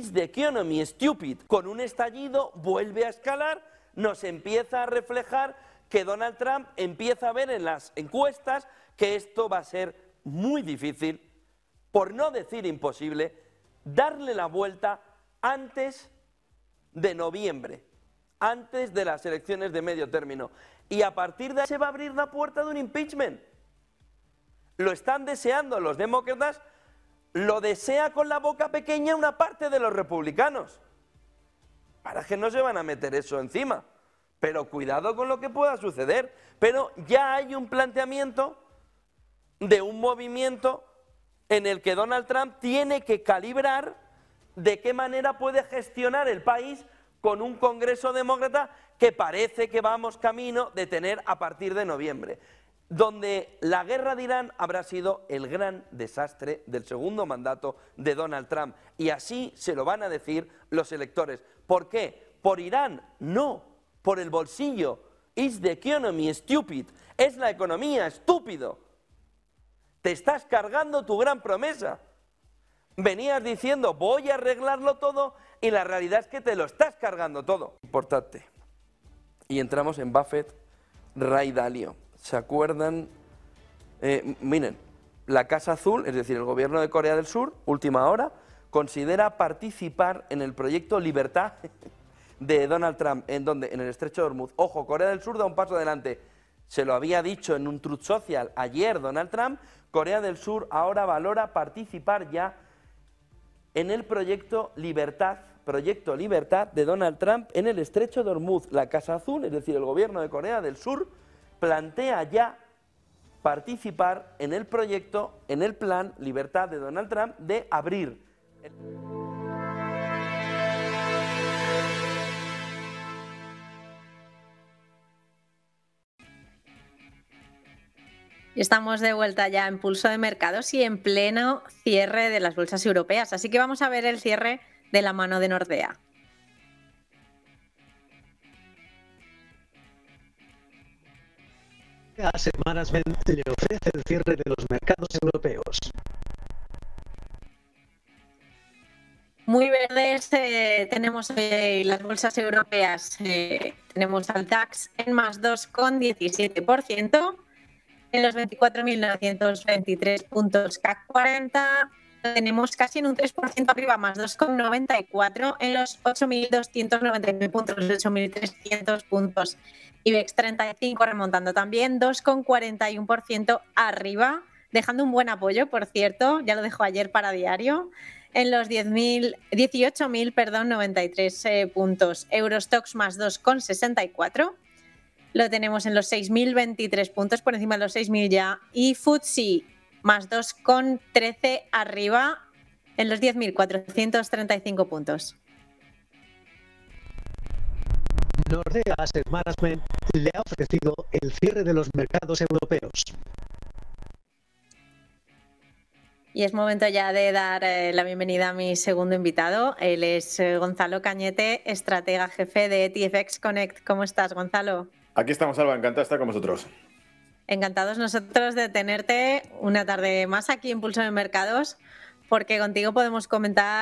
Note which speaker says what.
Speaker 1: It's the economy, stupid. Con un estallido vuelve a escalar, nos empieza a reflejar que Donald Trump empieza a ver en las encuestas que esto va a ser muy difícil, por no decir imposible, darle la vuelta antes de noviembre, antes de las elecciones de medio término. Y a partir de ahí se va a abrir la puerta de un impeachment. Lo están deseando los demócratas, lo desea con la boca pequeña una parte de los republicanos. Para que no se van a meter eso encima. Pero cuidado con lo que pueda suceder. Pero ya hay un planteamiento de un movimiento en el que Donald Trump tiene que calibrar de qué manera puede gestionar el país con un Congreso demócrata que parece que vamos camino de tener a partir de noviembre, donde la guerra de Irán habrá sido el gran desastre del segundo mandato de Donald Trump. Y así se lo van a decir los electores. ¿Por qué? ¿Por Irán? No, por el bolsillo. It's the economy, stupid. Es la economía, estúpido. Te estás cargando tu gran promesa. Venías diciendo, voy a arreglarlo todo, y la realidad es que te lo estás cargando todo. Importante. Y entramos en Buffett, Ray Dalio. ¿Se acuerdan? Miren, la Casa Azul, es decir, el gobierno de Corea del Sur, última hora, considera participar en el proyecto Libertad de Donald Trump. ¿En dónde? En el Estrecho de Hormuz. Ojo, Corea del Sur da un paso adelante. Se lo había dicho en un Truth Social ayer Donald Trump. Corea del Sur ahora valora participar ya en el proyecto Libertad de Donald Trump en el Estrecho de Hormuz. La Casa Azul, es decir, el gobierno de Corea del Sur, plantea ya participar en el proyecto, en el plan Libertad de Donald Trump de abrir.
Speaker 2: Estamos de vuelta ya en Pulso de Mercados y en pleno cierre de las bolsas europeas. Así que vamos a ver el cierre de la mano de Nordea.
Speaker 3: Asset Management le ofrece el cierre de los mercados europeos.
Speaker 2: Muy verdes tenemos las bolsas europeas. Tenemos al DAX en más 2,17%. En los 24.923 puntos CAC 40 tenemos casi en un 3% arriba, más 2,94 en los 8.299 puntos, los 8.300 puntos. IBEX 35 remontando también 2,41% arriba, dejando un buen apoyo, por cierto, ya lo dejó ayer para diario, en los 18.093 puntos. Eurostoxx más 2,64. Lo tenemos en los 6.023 puntos, por encima de los 6.000 ya. Y FTSE más 2,13 arriba en los 10.435 puntos.
Speaker 3: Nordea Asset Management le ha ofrecido el cierre de los mercados europeos.
Speaker 2: Y es momento ya de dar la bienvenida a mi segundo invitado. Él es Gonzalo Cañete, estratega jefe de ETFX Connect. ¿Cómo estás, Gonzalo?
Speaker 4: Aquí estamos, Alba, encantado de estar con vosotros.
Speaker 2: Encantados nosotros de tenerte una tarde más aquí en Pulso de Mercados, porque contigo podemos comentar